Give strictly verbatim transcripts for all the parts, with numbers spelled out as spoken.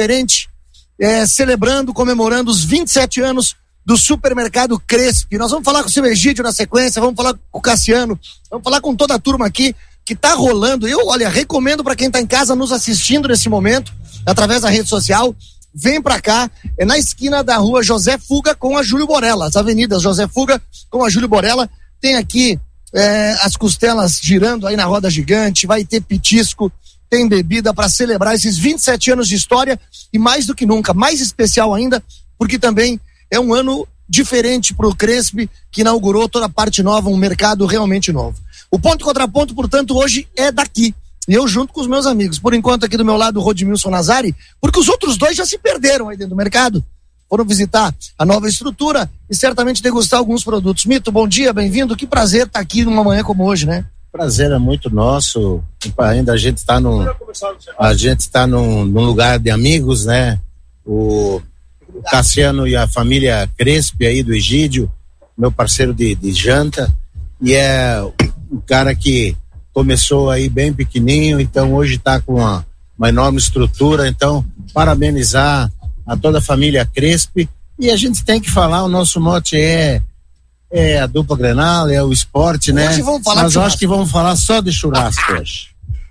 diferente, é, celebrando, comemorando os vinte e sete anos do Supermercado Crespi. Nós vamos falar com o seu Egídio na sequência, vamos falar com o Cassiano, vamos falar com toda a turma aqui que tá rolando. Eu, olha, recomendo para quem tá em casa nos assistindo nesse momento, através da rede social, vem pra cá, é na esquina da rua José Fuga com a Júlio Borella, as avenidas José Fuga com a Júlio Borella, tem aqui é, as costelas girando aí na roda gigante, vai ter petisco, tem bebida para celebrar esses vinte e sete anos de história e mais do que nunca, mais especial ainda, porque também é um ano diferente pro Crespi, que inaugurou toda a parte nova, um mercado realmente novo. O ponto e contraponto, portanto, hoje é daqui. E eu junto com os meus amigos. Por enquanto aqui do meu lado o Rodmilson Nazari, porque os outros dois já se perderam aí dentro do mercado. Foram visitar a nova estrutura e certamente degustar alguns produtos. Mito, bom dia, bem-vindo. Que prazer estar aqui numa manhã como hoje, né? Prazer é muito nosso. Ainda a gente está num, a gente está num, num lugar de amigos, né? O, o Cassiano e a família Crespi aí do Egídio, meu parceiro de, de janta, e é um cara que começou aí bem pequenininho, então hoje está com uma, uma enorme estrutura. Então, parabenizar a toda a família Crespi. E a gente tem que falar, o nosso mote é, é a dupla Grenal, é o esporte, né? Hoje vamos falar Mas eu acho que vamos falar só de churrasco hoje.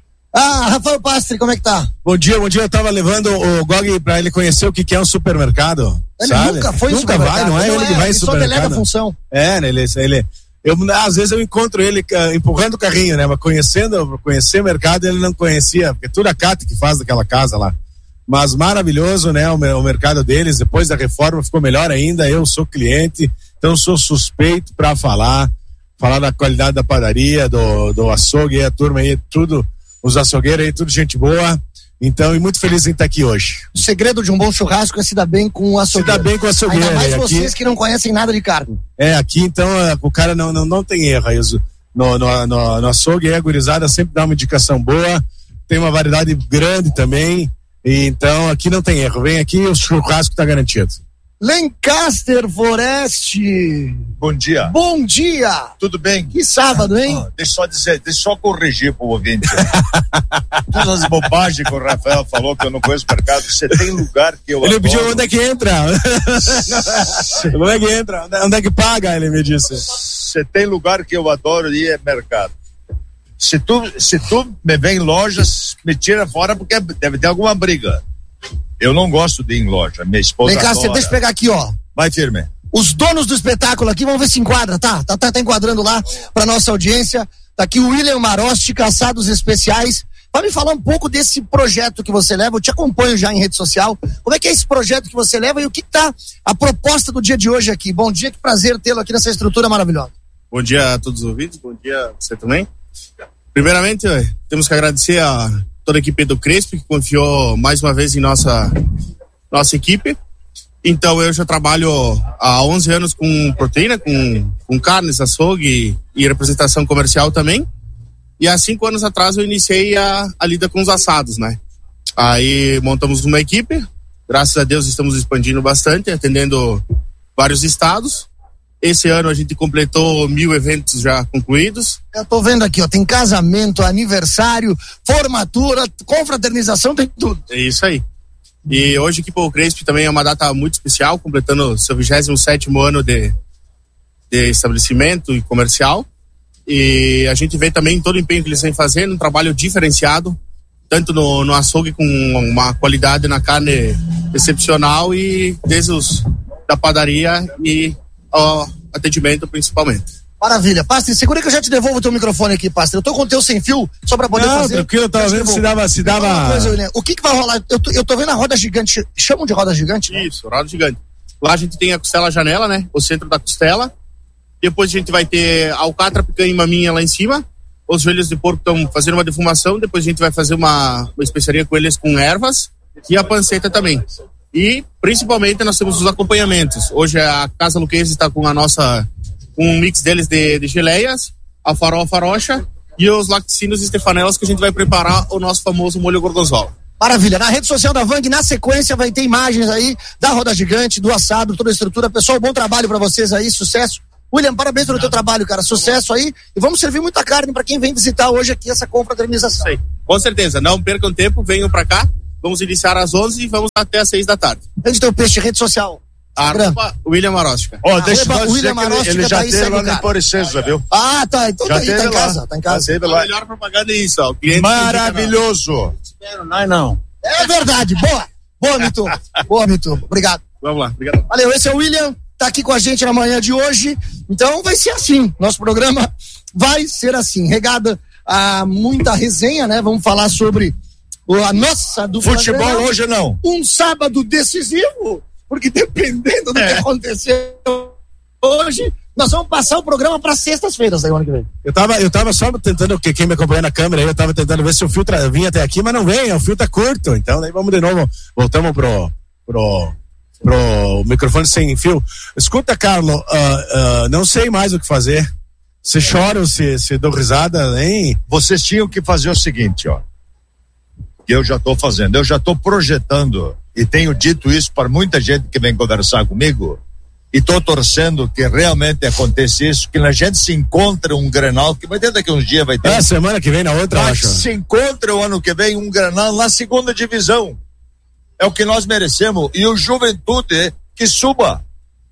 Ah, Rafael Pastre, como é que tá? Bom dia, bom dia. Eu tava levando o Gog pra ele conhecer o que, que é um supermercado. Ele sabe? nunca foi Nunca vai, não é? Não ele é, que vai em ele só supermercado. delega a função. É, né? Ele, ele, eu, às vezes eu encontro ele uh, empurrando o carrinho, né? Mas conhecendo, conhecer o mercado ele não conhecia, porque tudo a Cate que faz daquela casa lá. Mas maravilhoso, né? O, o mercado deles, depois da reforma ficou melhor ainda. Eu sou cliente, então sou suspeito pra falar, falar da qualidade da padaria, do, do açougue, a turma aí, tudo, os açougueiros aí, tudo gente boa. Então, e muito feliz em estar aqui hoje. O segredo de um bom churrasco é se dar bem com o açougueiro. Se dar bem com o açougueiro. Ainda mais aqui, vocês que não conhecem nada de carne. É, aqui então o cara não, não, não tem erro aí. No, no, no, no açougue, a gurizada sempre dá uma indicação boa, tem uma variedade grande também, e então aqui não tem erro. Vem aqui, o churrasco tá garantido. Lancaster Foreste. Bom dia. Bom dia. Tudo bem? Que sábado, hein? Oh, deixa eu só dizer, deixa eu só corrigir pro ouvinte. Todas as bobagens que o Rafael falou, que eu não conheço o mercado, você tem lugar que eu Ele adoro. pediu onde é que entra. Onde é que entra? Onde é que paga, ele me disse. Você tem lugar que eu adoro e é mercado. Se tu, se tu me vem em lojas, me tira fora porque deve ter alguma briga. Eu não gosto de ir em loja, minha esposa Vem cá, adora. deixa eu pegar aqui, ó. Vai firme. Os donos do espetáculo aqui, vamos ver se enquadra, tá? Tá, tá, tá enquadrando lá pra nossa audiência. Tá aqui o William Marosti, Caçados Especiais. Vai me falar um pouco desse projeto que você leva. Eu te acompanho já em rede social. Como é que é esse projeto que você leva e o que tá a proposta do dia de hoje aqui? Bom dia, que prazer tê-lo aqui nessa estrutura maravilhosa. Bom dia a todos os ouvintes, bom dia a você também. Primeiramente, temos que agradecer a toda a equipe do Crespi, que confiou mais uma vez em nossa, nossa equipe. Então eu já trabalho há onze anos com proteína, com, com carnes, açougue e, e representação comercial também. E há cinco anos atrás eu iniciei a, a lida com os assados, né? Aí montamos uma equipe, graças a Deus estamos expandindo bastante, atendendo vários estados. Esse ano a gente completou mil eventos já concluídos. Eu tô vendo aqui, ó, tem casamento, aniversário, formatura, confraternização, tem tudo. É isso aí. E hoje aqui para o Crespi também é uma data muito especial, completando seu vigésimo sétimo ano de, de estabelecimento e comercial. E a gente vê também todo o empenho que eles vêm fazendo, um trabalho diferenciado, tanto no, no açougue com uma qualidade na carne excepcional e desde os da padaria e o atendimento principalmente. Maravilha. Pastre, segura que eu já te devolvo o teu microfone aqui, Pastre. Eu tô com o teu sem fio, só pra poder não, fazer. Não, tranquilo, eu tava vendo se dava... Se dava... Coisa, né? O que que vai rolar? Eu tô, eu tô vendo a roda gigante, chamam de roda gigante? Né? Isso, roda gigante. Lá a gente tem a costela janela, né? O centro da costela. Depois a gente vai ter a alcatra, picanha e maminha lá em cima. Os joelhos de porco estão fazendo uma defumação. Depois a gente vai fazer uma, uma especiaria com eles com ervas. E a panceta também. E principalmente nós temos os acompanhamentos. Hoje a Casa Luquense está com a nossa... um mix deles de, de geleias, a farofa rocha e os lacticinos e estefanelas que a gente vai preparar o nosso famoso molho gorgonzola. Maravilha. Na rede social da Vang, na sequência, vai ter imagens aí da roda gigante, do assado, toda a estrutura. Pessoal, bom trabalho pra vocês aí, sucesso. William, parabéns pelo teu trabalho, cara. Sucesso aí. E vamos servir muita carne pra quem vem visitar hoje aqui essa confraternização. Sei. Com certeza. Não percam tempo, venham pra cá. Vamos iniciar às onze e vamos até às seis da tarde. Onde tem o peixe, rede social? Arroba William Marostica. Ó, oh, deixa eu Arroba dizer William que ele, Marostica ele já tá aí, teve segue lá o no cara. Emporicenza, viu? Ah, tá. Então Já tá aí, tá teve em lá. casa, tá em casa. Já teve A lá. melhor propaganda é isso, ó. O cliente Maravilhoso. Nós não. É verdade, boa. Boa, Mito. Boa, Mito. Obrigado. Vamos lá, obrigado. Valeu, esse é o William, tá aqui com a gente na manhã de hoje. Então vai ser assim, nosso programa vai ser assim, regada a muita resenha, né? Vamos falar sobre a nossa dupla Futebol Grenal. hoje não. Um sábado decisivo, porque dependendo do É. que acontecer hoje, nós vamos passar o programa para sextas-feiras aí, ano que vem. Eu tava, eu tava só tentando, que quem me acompanha na câmera aí, eu tava tentando ver se o fio tra- vinha até aqui, mas não vem, o fio tá curto, então daí vamos de novo, voltamos pro, pro, pro microfone sem fio. Escuta, Carlos, uh, uh, não sei mais o que fazer. Se chora ou se, se dou risada, hein? Vocês tinham que fazer o seguinte, ó. Que eu já estou fazendo. Eu já estou projetando e tenho dito isso para muita gente que vem conversar comigo. E estou torcendo que realmente aconteça isso, que a gente se encontre um Grenal, que vai ter daqui uns dias, vai ter. É, semana que vem, na outra, eu Mas acho. se encontre o ano que vem um Grenal na segunda divisão. É o que nós merecemos. E o Juventude que suba.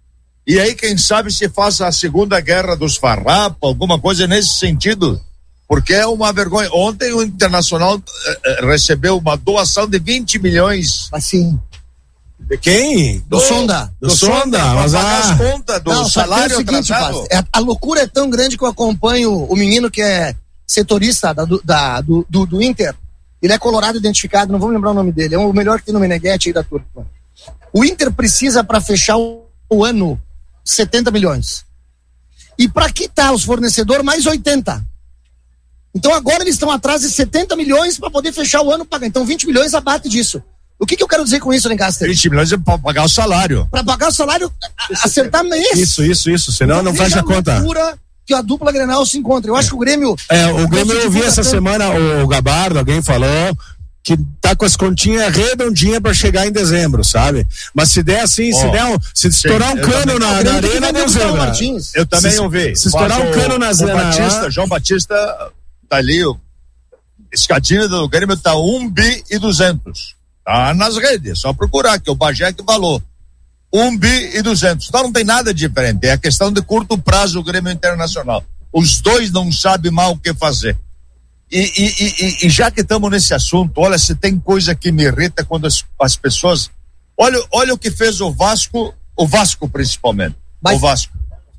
E aí, quem sabe, se faça a segunda guerra dos farrapos, alguma coisa nesse sentido. Porque é uma vergonha. Ontem o Internacional eh, recebeu uma doação de vinte milhões. Assim. De quem? Do, do Sonda. Do, do Sonda, para mas pagar ah, as contas do Não, só que salário é o seguinte, atrasado. Paz, é, a loucura é tão grande que eu acompanho o menino que é setorista da, do, da, do, do, do Inter. Ele é colorado identificado, não vou lembrar o nome dele. É o melhor que tem no Meneghetti aí da turma. O Inter precisa, para fechar o, o ano, setenta milhões. E para quitar os fornecedores, mais oitenta. Então agora eles estão atrás de setenta milhões para poder fechar o ano pagar. Então vinte milhões abate disso. O que, que eu quero dizer com isso, Lancaster? vinte milhões é para pagar o salário. Para pagar o salário, a- acertar mês. isso, isso, isso, senão não fecha a conta. Loucura que a dupla Grenal se encontra. Eu acho que o Grêmio... É, o Grêmio eu vi essa tanto. semana, o Gabardo, alguém falou que tá com as continhas redondinhas pra chegar em dezembro, sabe? Mas se der assim, se Ó, der um, se estourar um eu cano também- na, O na Grêmio tem que arena, vender o não Gustavo zebra. Martins. Eu também Se- ouvi. se estourar Mas um cano nas- o na- Batista, lá- João Batista tá ali, o escadinha do Grêmio tá um bi e duzentos. Tá nas redes, é só procurar, que o Bagé que falou. Um bi e duzentos. Então não tem nada diferente, é a questão de curto prazo o Grêmio Internacional. Os dois não sabem mal o que fazer. E, e, e, e já que estamos nesse assunto, olha, se tem coisa que me irrita quando as, as pessoas... Olha, olha o que fez o Vasco, o Vasco principalmente. Mas- O Vasco.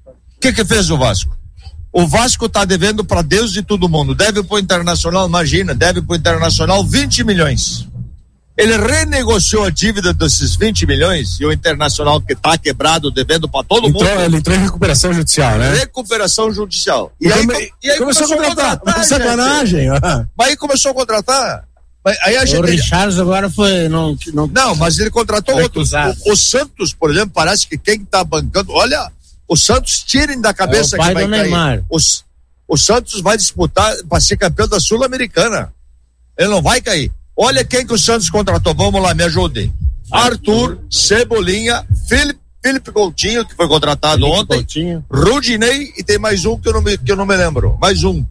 O que que fez o Vasco? O Vasco tá devendo para Deus e todo mundo. Deve pro Internacional, imagina, deve pro Internacional vinte milhões. Ele renegociou a dívida desses vinte milhões e o Internacional que tá quebrado, devendo para todo Entrou, mundo. ele entrou em recuperação judicial, né? Recuperação judicial. E, aí, come- e aí começou, a contratar. gente. Sacanagem. Mas aí começou a contratar. Mas aí a O gente. Richards agora foi. Não, não, Não, mas ele contratou outros. Recusado. O, o Santos, por exemplo, parece que quem tá bancando. Olha, o Santos tirem da cabeça É o pai que vai do cair. Neymar. Os, o Santos vai disputar para ser campeão da Sul-Americana. Ele não vai cair. Olha quem que o Santos contratou. Vamos lá, me ajudem. Arthur, Cebolinha, Felipe, Felipe Coutinho, que foi contratado Felipe ontem. Coutinho. Rudinei e tem mais um que eu não me, que eu não me lembro. Mais um.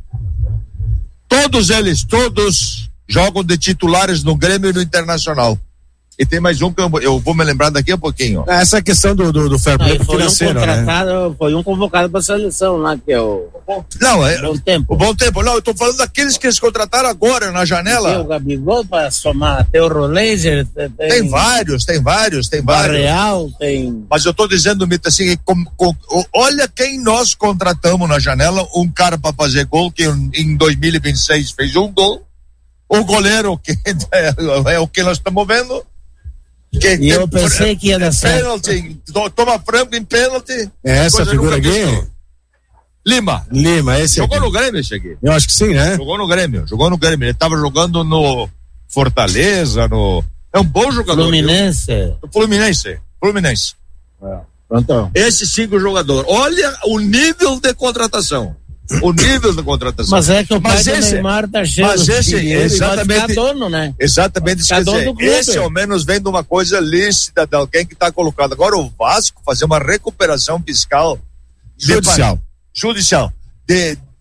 Todos eles, todos jogam de titulares no Grêmio e no Internacional. E tem mais um que eu, eu vou me lembrar daqui a pouquinho. Essa questão do, do, do fair Não, play ele foi um financeiro, né? contratado, foi um convocado para a seleção lá, que é o Não, é Bom Tempo. o Bom Tempo. Não, eu tô falando daqueles que eles contrataram agora na Tem o janela. Gabigol para somar, tem o Roleiser, tem, Tem vários, tem vários, tem vários. Real, tem. Mas eu tô dizendo, Mita, assim, com, com, olha quem nós contratamos na janela, um cara para fazer gol, que em dois mil e vinte e seis fez um gol. O goleiro, que é, é o que nós estamos vendo. Que E eu pensei que ia dar certo. Pênalti, to- toma frango em pênalti. É essa coisa figura nunca aqui? vista. Lima. Lima, esse Jogou aqui. no Grêmio esse aqui. Eu acho que sim, né? Jogou no Grêmio, jogou no Grêmio. Ele tava jogando no Fortaleza, no... É um bom jogador. Fluminense. viu? No Fluminense. Fluminense. Pronto. Esses cinco jogadores. Olha o nível de contratação. O nível de contratação. Mas é que o pai Mas do esse- Neymar tá cheio mas de esse- dinheiro e vai exatamente- ficar dono, né? Exatamente isso que eu Cada um dizer. do clube. Esse ao menos vem de uma coisa lícita de alguém que está colocado. Agora o Vasco fazer uma recuperação fiscal de- Judicial. judicial de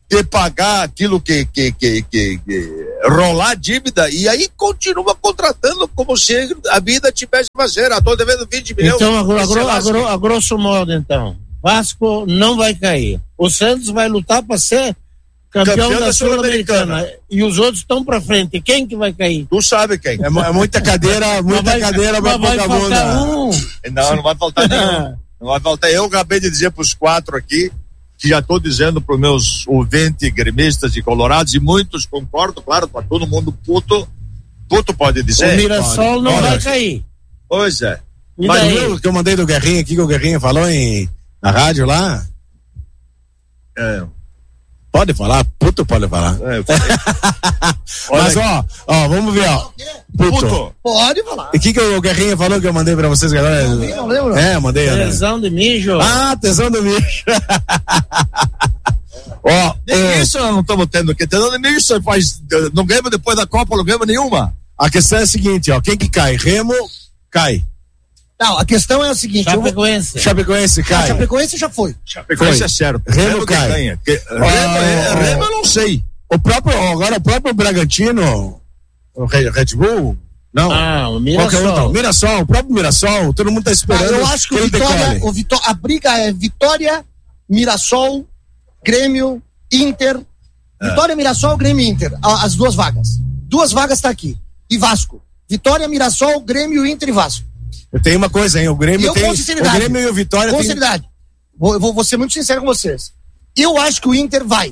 de pagar aquilo que, que, que, que, que rolar dívida, e aí continua contratando como se a vida tivesse fazer. Estou devendo vinte milhões. Então, a, gro, a, gro, a, gro, a grosso modo, então, Vasco não vai cair. O Santos vai lutar para ser campeão, campeão da, da Sul-Americana. Sul e os outros estão para frente. Quem que vai cair? Tu sabe quem. É, é muita cadeira, muita vai, cadeira para pouca bunda. Um. Não, não vai faltar nenhum. Não vai faltar. Eu acabei de dizer para os quatro aqui, que já estou dizendo para os meus ouvintes gremistas e colorados, e muitos concordam, claro, para todo mundo puto, puto pode dizer. O Mirassol pode, não pode. vai cair. Pois é. E Mas viu o que eu mandei do Guerrinha aqui, que o Guerrinha falou em, na rádio lá? É. Pode falar, puto pode falar. É, Mas ó, ó, vamos ver, ó. Puto. puto. Pode falar. E o que, que o Guerrinha falou que eu mandei pra vocês, galera? Não, não lembro. É, eu mandei. Tesão né? de mijo. Ah, tesão de mijo. Ó, é, isso nós não estamos tendo aqui. Tesão de mijo você faz. Não ganhamos depois da Copa, não ganhamos nenhuma. A questão é a seguinte, ó. Quem que cai? Remo cai. Não, a questão é a seguinte. Chapecoense. Vou... Chapecoense cai. Ah, Chapecoense já foi. Chapecoense é certo. Remo, Remo cai. Ganha. Que, Remo, ah, Remo eu não sei. O próprio, agora o próprio Bragantino, o Red Bull, não. Ah, o Mirassol. Um, Mirassol, o próprio Mirassol, todo mundo tá esperando. Ah, eu acho que, que o Vitória, o Vitó- a briga é Vitória, Mirassol, Grêmio, Inter. É. Vitória, Mirassol, Grêmio e Inter. As duas vagas. Duas vagas tá aqui. E Vasco. Vitória, Mirassol, Grêmio, Inter e Vasco. Eu tenho uma coisa, hein? O Grêmio eu, tem. O Grêmio e o Vitória com tem. Sinceridade. Vou, vou, vou ser muito sincero com vocês. Eu acho que o Inter vai.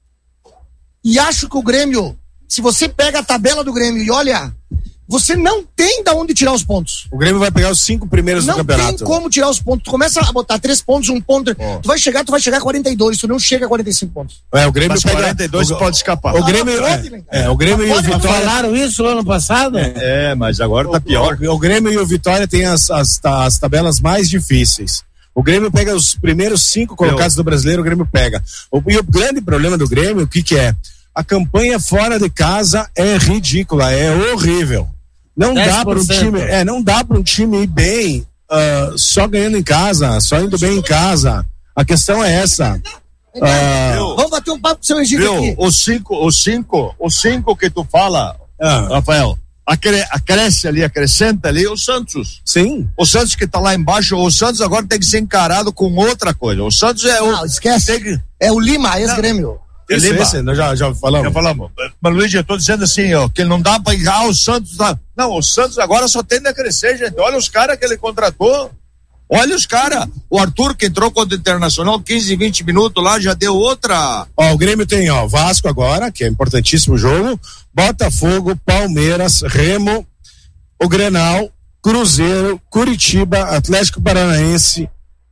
E acho que o Grêmio, se você pega a tabela do Grêmio e olha, você não tem da onde tirar os pontos. O Grêmio vai pegar os cinco primeiros não do campeonato. Não tem como tirar os pontos. Tu começa a botar três pontos, um ponto. Oh. Tu vai chegar, tu vai chegar a quarenta e dois. Tu não chega a quarenta e cinco pontos. É, o Grêmio Mas pega quarenta e dois o, pode escapar. O Grêmio, ah, pode, é, é, o Grêmio e o Vitória falaram isso ano passado. É, é mas agora tá pior. O, o, o Grêmio e o Vitória têm as, as, as tabelas mais difíceis. O Grêmio pega os primeiros cinco colocados do Brasileiro, o Grêmio pega. O, e o grande problema do Grêmio, o que que é? A campanha fora de casa é ridícula, é horrível. Não dá para um time, é, não dá para um time ir bem uh, só ganhando em casa, só indo bem em casa. A questão é essa. Uh, Vamos bater um papo com o seu Egídio aqui. Os cinco, os cinco, os cinco que tu fala, ah. Rafael, acre, acresce ali, acrescenta ali o Santos. Sim. O Santos que tá lá embaixo, o Santos agora tem que ser encarado com outra coisa. O Santos é o. Não, esquece. Que... É o Lima, ex-Grêmio. Esse, esse, nós já, já falamos. Já falamos. Mas, Luiz, eu tô dizendo assim, ó, que não dá pra ir, ah, o Santos tá... Não, o Santos agora só tende a crescer, gente. Olha os caras que ele contratou. Olha os caras. O Arthur, que entrou contra o Internacional, quinze, vinte minutos lá, já deu outra. Ó, o Grêmio tem, ó, Vasco agora, que é importantíssimo jogo, Botafogo, Palmeiras, Remo, o Grenal, Cruzeiro, Curitiba, Atlético Paranaense,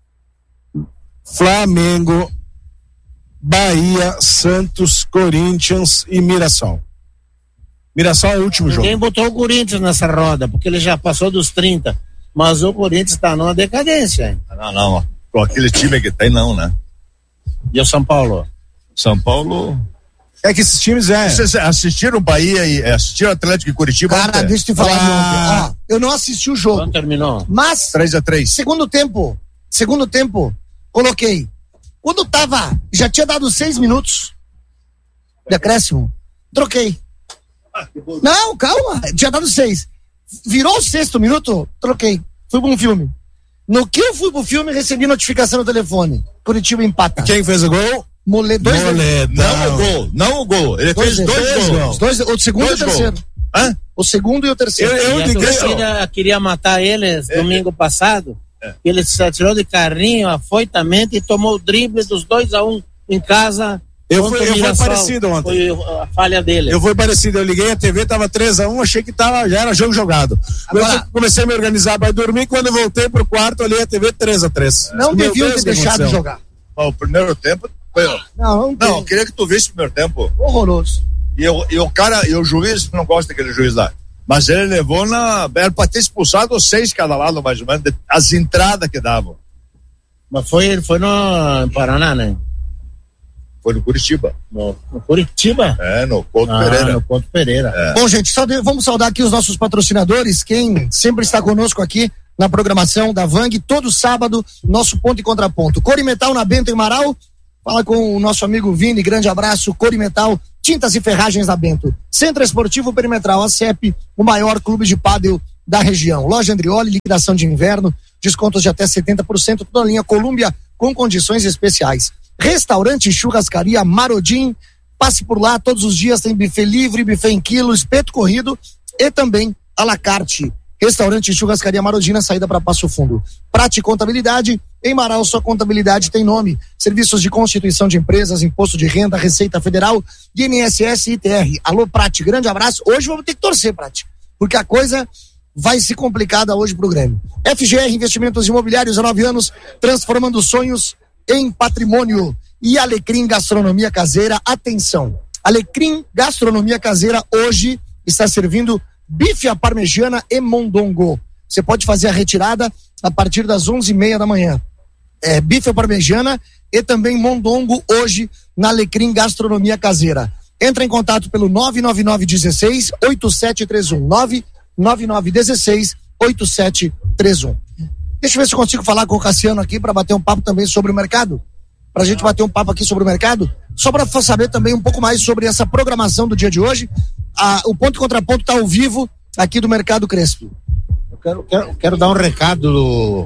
Flamengo, Bahia, Santos, Corinthians e Mirassol. Mirassol é o último jogo. Ninguém botou o Corinthians nessa roda, porque ele já passou dos trinta. Mas o Corinthians está numa decadência. Hein? Não, não. Com aquele time que tem, não, né? E o São Paulo? São Paulo. É que esses times é. Vocês assistiram Bahia e assistiram Atlético e Curitiba? Cara, ontem? Deixa eu te falar. Ah. Ó, eu não assisti o jogo. Quando terminou? Mas. três a três. Segundo tempo. Segundo tempo. Coloquei. Quando tava, já tinha dado seis minutos de acréscimo, troquei. Não, calma, tinha dado seis. Virou o sexto minuto, troquei. Fui pra um filme. No que eu fui pro filme, recebi notificação no telefone. Curitiba empata. Quem fez o gol? Mole, dois Moledão. Não o gol, não o gol. Ele dois fez dois, dois gols. Dois, o segundo dois e o terceiro. Hã? O segundo e o terceiro. Eu, eu e a torcida queria matar eles é. domingo passado. É. Ele se atirou de carrinho afoitamente e tomou o drible dos dois a um em casa. Eu fui, eu fui parecido ontem. Foi a falha dele. Eu fui parecido, eu liguei a T V, tava três a um, achei que tava, já era jogo jogado. Agora, eu comecei a me organizar para dormir, quando eu voltei pro quarto, olhei a T V três a três. Não deviam ter deixado de jogar. Ó, o primeiro tempo foi... Não, não, não eu queria que tu visse o primeiro tempo. Horroroso. E, eu, e o cara, e o juiz, não gosta daquele juiz lá. Mas ele levou na... Era pra ter expulsado os seis cada lado, mais ou menos, as entradas que davam. Mas foi, ele foi no Paraná, né? Foi no Curitiba. No, no Curitiba? É, no Couto ah, Pereira. no Couto Pereira. É. Bom, gente, saude, vamos saudar aqui os nossos patrocinadores, quem sempre está conosco aqui na programação da Vang, todo sábado, nosso ponto e contraponto. Cor e Metal na Bento e Amaral, fala com o nosso amigo Vini, grande abraço, Corimetal, Tintas e Ferragens da Bento. Centro Esportivo Perimetral, a C E P, o maior clube de pádel da região. Loja Andrioli, liquidação de inverno, descontos de até setenta por cento, toda a linha Colômbia com condições especiais. Restaurante e Churrascaria Marodim, passe por lá todos os dias, tem buffet livre, buffet em quilo, espeto corrido e também à la carte. Restaurante e Churrascaria Marodina, saída para Passo Fundo. Prate Contabilidade, em Marau sua contabilidade tem nome. Serviços de constituição de empresas, imposto de renda, Receita Federal, I N S S e I T R. Alô, Prate, grande abraço. Hoje vamos ter que torcer, Prate, porque a coisa vai se complicada hoje pro Grêmio. F G R Investimentos Imobiliários há nove anos, transformando sonhos em patrimônio. E Alecrim Gastronomia Caseira, atenção. Alecrim Gastronomia Caseira hoje está servindo bife à parmegiana e mondongo. Você pode fazer a retirada a partir das onze e meia da manhã. É, bife à parmegiana e também mondongo hoje na Alecrim Gastronomia Caseira. Entra em contato pelo nove nove nove um seis oito sete três um. nove nove nove um seis oito sete três um. Deixa eu ver se eu consigo falar com o Cassiano aqui para bater um papo também sobre o mercado. Pra gente bater um papo aqui sobre o mercado. Só para saber também um pouco mais sobre essa programação do dia de hoje. Ah, o Ponto e Contraponto está ao vivo aqui do Mercado Crespo. Eu quero, quero, quero dar um recado,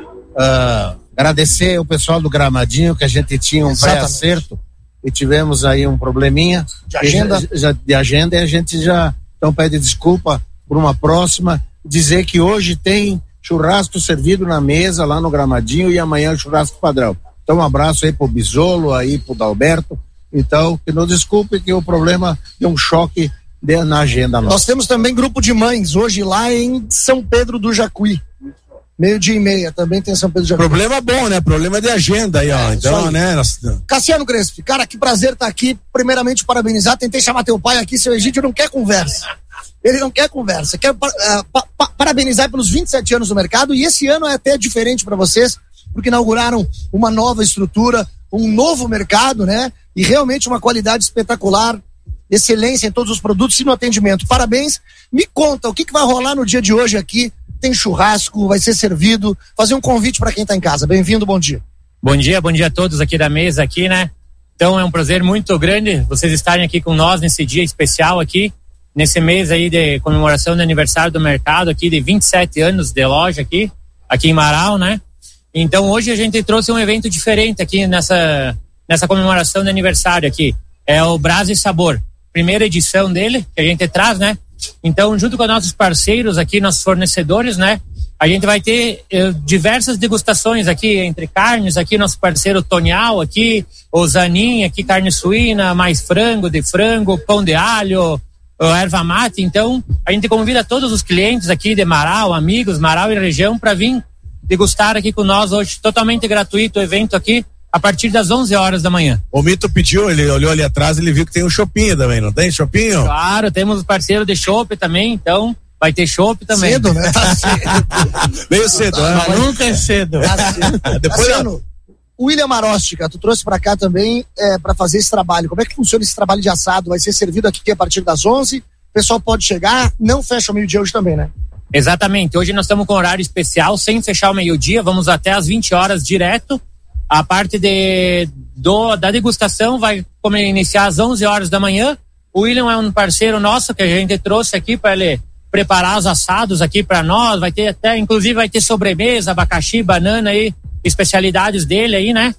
uh, agradecer o pessoal do Gramadinho, que a gente tinha um pré-acerto e tivemos aí um probleminha de agenda. Já, já, de agenda e a gente já então pede desculpa por uma próxima, dizer que hoje tem churrasco servido na mesa lá no Gramadinho e amanhã churrasco padrão. Então um abraço aí pro Bisolo, aí pro Dalberto, então que nos desculpe que o problema deu um choque de, na agenda nossa. Nós temos também grupo de mães hoje lá em São Pedro do Jacuí, meio dia e meia, também tem São Pedro do Jacuí. Problema bom, né? Problema de agenda aí, ó, é, então, aí. né? Nossa... Cassiano Crespi, cara, que prazer estar aqui, primeiramente parabenizar, tentei chamar teu pai aqui, seu Egídio não quer conversa. Ele não quer conversa, quero uh, pa, pa, parabenizar pelos vinte e sete anos no mercado, e esse ano é até diferente para vocês, porque inauguraram uma nova estrutura, um novo mercado, né? E realmente uma qualidade espetacular, excelência em todos os produtos e no atendimento. Parabéns. Me conta, o que, que vai rolar no dia de hoje aqui? Tem churrasco, vai ser servido, fazer um convite para quem está em casa. Bem-vindo, bom dia. Bom dia, bom dia a todos aqui da mesa aqui, né? Então é um prazer muito grande vocês estarem aqui com nós nesse dia especial aqui, nesse mês aí de comemoração do aniversário do mercado aqui, de vinte e sete anos de loja aqui, aqui em Marau, né? Então hoje a gente trouxe um evento diferente aqui nessa, nessa comemoração do aniversário aqui. É o Brasa e Sabor, primeira edição dele, que a gente traz, né? Então, junto com nossos parceiros aqui, nossos fornecedores, né? A gente vai ter eh, diversas degustações aqui, entre carnes, aqui nosso parceiro Tonial aqui, o Zanin aqui, carne suína, mais frango, de frango, pão de alho, erva mate. Então, a gente convida todos os clientes aqui de Marau, amigos, Marau e região, para vir degustar aqui com nós hoje, totalmente gratuito o evento aqui, a partir das onze horas da manhã. O Mito pediu, ele olhou ali atrás, ele viu que tem um shopping também, não tem shopping? Claro, temos parceiro de chopp também, então vai ter chopp também. Cedo, né? Tá cedo. Meio cedo, né? Mas nunca é cedo. Tá cedo. Depois Cassiano, o William Marostica, tu trouxe pra cá também é, pra fazer esse trabalho. Como é que funciona esse trabalho de assado? Vai ser servido aqui a partir das onze, o pessoal pode chegar, não fecha o meio-dia hoje também, né? Exatamente, hoje nós estamos com horário especial, sem fechar o meio-dia, vamos até às vinte horas direto. A parte de, do, da degustação vai iniciar às onze horas da manhã. O William é um parceiro nosso que a gente trouxe aqui para ele preparar os assados aqui para nós. Vai ter até, inclusive, vai ter sobremesa, abacaxi, banana aí, especialidades dele aí, né?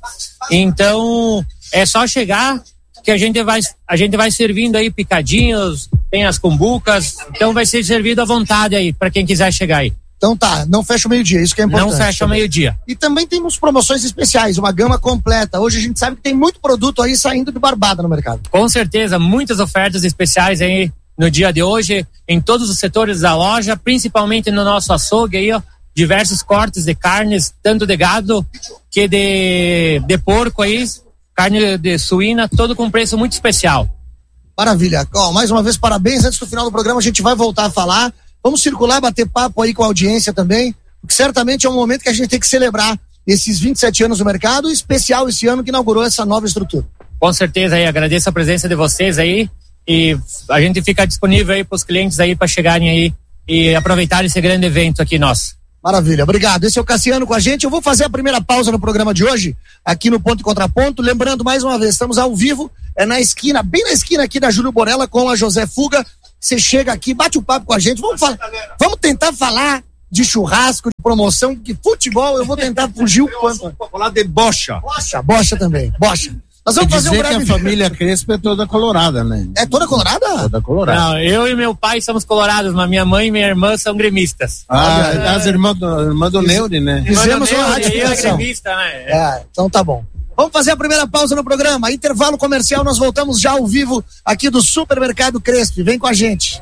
Então, é só chegar que a gente vai, a gente vai servindo aí picadinhos, tem as cumbucas, então vai ser servido à vontade aí para quem quiser chegar aí. Então tá, não fecha o meio-dia, isso que é importante. Não fecha o meio-dia. E também temos promoções especiais, uma gama completa. Hoje a gente sabe que tem muito produto aí saindo de barbada no mercado. Com certeza, muitas ofertas especiais aí no dia de hoje, em todos os setores da loja, principalmente no nosso açougue aí, ó, diversos cortes de carnes, tanto de gado que de, de porco aí, carne de suína, todo com preço muito especial. Maravilha. Ó, mais uma vez, parabéns. Antes do final do programa, a gente vai voltar a falar. Vamos circular, bater papo aí com a audiência também, porque certamente é um momento que a gente tem que celebrar esses vinte e sete anos no mercado, especial esse ano que inaugurou essa nova estrutura. Com certeza aí, agradeço a presença de vocês aí e a gente fica disponível aí para os clientes aí para chegarem aí e aproveitar esse grande evento aqui nosso. Maravilha, obrigado. Esse é o Cassiano com a gente. Eu vou fazer a primeira pausa no programa de hoje, aqui no Ponto e Contraponto. Lembrando mais uma vez, estamos ao vivo, é na esquina, bem na esquina aqui da Júlio Borella com a José Fuga. Você chega aqui, bate o papo com a gente. Vamos, falar, vamos tentar falar de churrasco, de promoção, de futebol. Eu vou tentar fugir o quanto. Vou falar de bocha. Bocha, bocha também, bocha. Nós vamos fazer um breve... que a família Crespo é toda colorada, né? É toda colorada? Toda colorada. Não, eu e meu pai somos colorados, mas minha mãe e minha irmã são gremistas. Ah, é, as irmãs do, irmã do Neuri, né? Fizemos uma Neuri, ele é radicação. gremista, né? É, então tá bom. Vamos fazer a primeira pausa no programa. Intervalo comercial, nós voltamos já ao vivo aqui do Supermercado Crespo. Vem com a gente.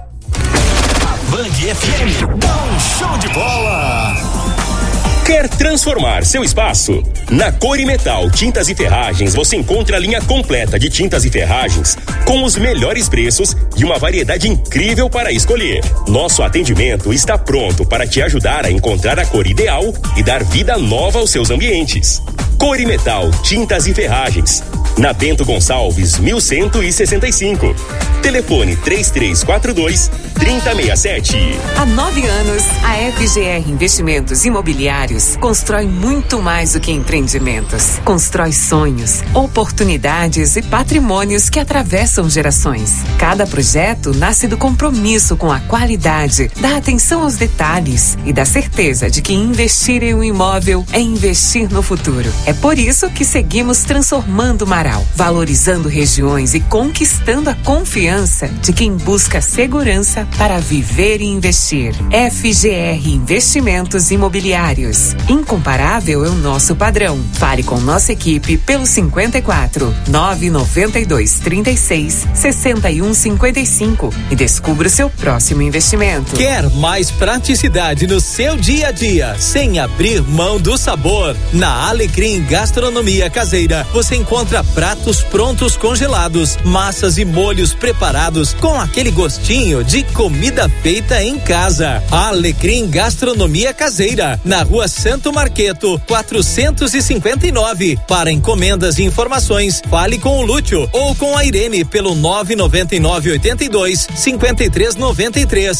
Band F M, dá um show de bola. Quer transformar seu espaço? Na Cor Metal Tintas e Ferragens você encontra a linha completa de tintas e ferragens com os melhores preços e uma variedade incrível para escolher. Nosso atendimento está pronto para te ajudar a encontrar a cor ideal e dar vida nova aos seus ambientes. Cor Metal Tintas e Ferragens, na Bento Gonçalves, mil cento e sessenta e cinco. Telefone três três quatro dois, três zero seis sete. Há nove anos, a F G R Investimentos Imobiliários constrói muito mais do que empreendimentos. Constrói sonhos, oportunidades e patrimônios que atravessam gerações. Cada projeto nasce do compromisso com a qualidade, da atenção aos detalhes e da certeza de que investir em um imóvel é investir no futuro. É por isso que seguimos transformando Marau, valorizando regiões e conquistando a confiança de quem busca segurança para viver e investir. F G R Investimentos Imobiliários. Incomparável é o nosso padrão. Fale com nossa equipe pelo cinquenta e quatro, nove noventa e dois, trinta e seis, sessenta e um, cinquenta e cinco e descubra o seu próximo investimento. Quer mais praticidade no seu dia a dia, sem abrir mão do sabor? Na Alecrim Gastronomia Caseira, você encontra pratos prontos congelados, massas e molhos preparados com aquele gostinho de comida feita em casa. Alecrim Gastronomia Caseira, na Rua Santo Marqueto, quatrocentos e cinquenta e nove. Para encomendas e informações, fale com o Lúcio ou com a Irene pelo nove nove nove, oito dois, cinco três nove três.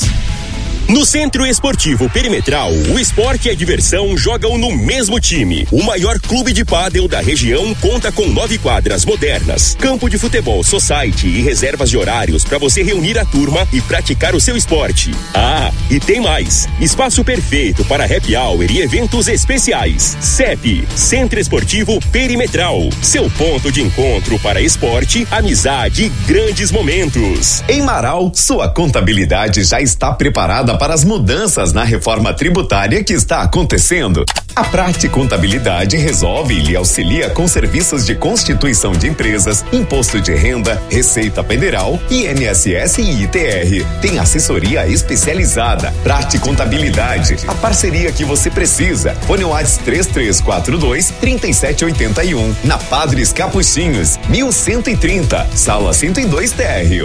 No Centro Esportivo Perimetral, o esporte e a diversão jogam no mesmo time. O maior clube de pádel da região conta com nove quadras modernas, campo de futebol society e reservas de horários para você reunir a turma e praticar o seu esporte. Ah, e tem mais, espaço perfeito para happy hour e eventos especiais. C E P, Centro Esportivo Perimetral, seu ponto de encontro para esporte, amizade e grandes momentos. Em Marau, sua contabilidade já está preparada para as mudanças na reforma tributária que está acontecendo. A Prate Contabilidade resolve e lhe auxilia com serviços de constituição de empresas, imposto de renda, Receita Federal, I N S S e I T R. Tem assessoria especializada. Prate Contabilidade, a parceria que você precisa. Fone WhatsApp três três quatro dois, três sete oito um, na Padres Capuchinhos, mil cento e trinta, sala cento e dois térreo.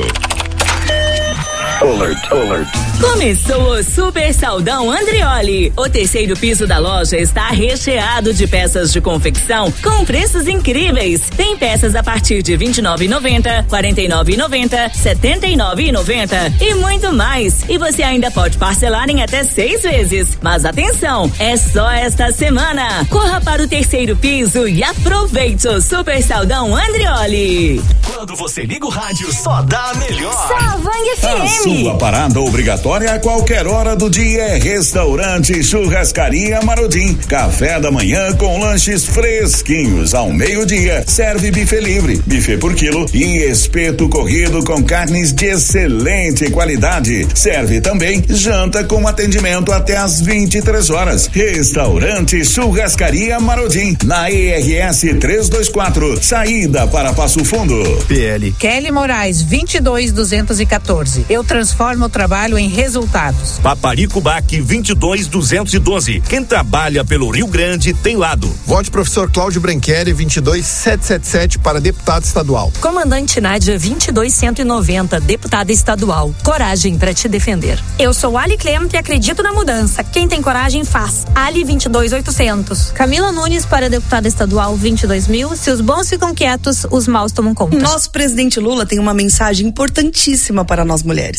Alert, alert. Começou o Super Saldão Andrioli. O terceiro piso da loja está recheado de peças de confecção com preços incríveis. Tem peças a partir de vinte e nove reais e noventa centavos, quarenta e nove reais e noventa centavos, setenta e nove reais e noventa centavos e muito mais. E você ainda pode parcelar em até seis vezes. Mas atenção, é só esta semana. Corra para o terceiro piso e aproveite o Super Saldão Andrioli. Quando você liga o rádio, só dá a melhor. Savang F M. Sua parada obrigatória a qualquer hora do dia é Restaurante Churrascaria Marodim. Café da manhã com lanches fresquinhos. Ao meio-dia, serve buffet livre, buffet por quilo e espeto corrido com carnes de excelente qualidade. Serve também janta com atendimento até às vinte e três horas. Restaurante Churrascaria Marodim, na E R S trezentos e vinte e quatro, saída para Passo Fundo. P L Kelly Moraes, vinte e dois, duzentos e quatorze. Eu transforma o trabalho em resultados. Paparico Bac vinte e dois, duzentos e doze. Quem trabalha pelo Rio Grande tem lado. Vote professor Cláudio Branqueri vinte e dois, setecentos e setenta e sete para deputado estadual. Comandante Nádia vinte e dois, cento e noventa, deputada estadual. Coragem para te defender. Eu sou Ali Clemente e acredito na mudança. Quem tem coragem faz. Ali vinte e dois, oitocentos. Camila Nunes para deputada estadual vinte e dois mil. Se os bons ficam quietos, os maus tomam conta. Nosso presidente Lula tem uma mensagem importantíssima para nós mulheres.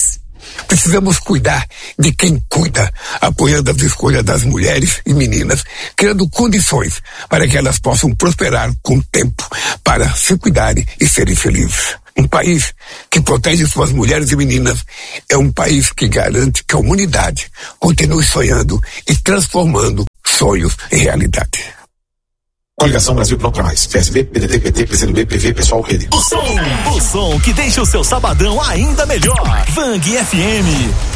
Precisamos cuidar de quem cuida, apoiando as escolhas das mulheres e meninas, criando condições para que elas possam prosperar com o tempo, para se cuidarem e serem felizes. Um país que protege suas mulheres e meninas é um país que garante que a humanidade continue sonhando e transformando sonhos em realidade. Coligação Brasil Pronto Pra Mais. P S B, P D T, P T, P C do B, P V, Pessoal, Rede. O som, o som que deixa o seu sabadão ainda melhor. Vang F M.